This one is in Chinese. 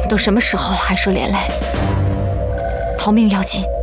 都什么时候了，还说连累？逃命要紧。